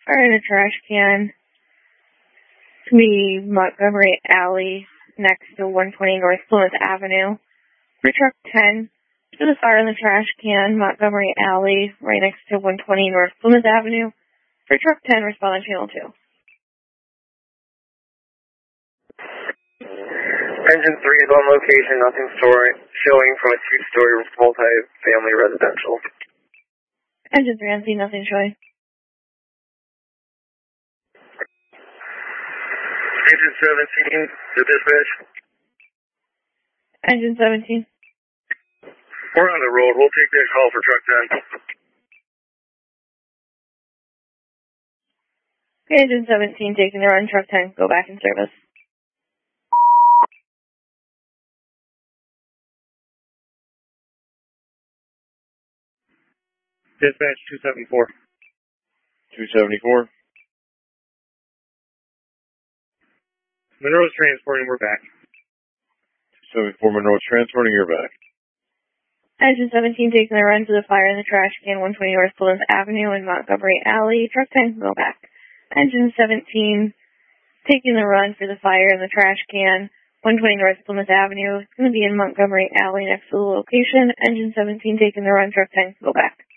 fire in a trash can. It's going to be Montgomery Alley next to 120 North Plymouth Avenue. For truck 10, to the fire in the trash can, Montgomery Alley, right next to 120 North Plymouth Avenue. For truck 10, respond on channel 2. Engine 3 is on location, nothing showing from a 2-story multi-family residential. Engine 3 on scene, nothing showing. Engine 17, to dispatch. Engine 17. We're on the road. We'll take that call for truck 10. Engine 17 taking the run, truck 10, go back in service. Dispatch 274. 274. Monroe's transporting, we're back. 274 Monroe transporting, you're back. Engine 17 taking the run to the fire in the trash can, 120 North Plymouth Avenue and Montgomery Alley. Truck 10, go back. Engine 17 taking the run for the fire in the trash can, 120 North Plymouth Avenue. It's going to be in Montgomery Alley next to the location. Engine 17 taking the run, truck 10, go back.